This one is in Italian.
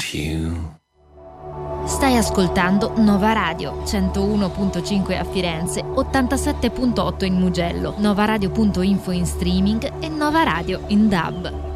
want you. Stai ascoltando Nova Radio, 101.5 a Firenze, 87.8 in Mugello, novaradio.info in streaming e Nova Radio in DAB.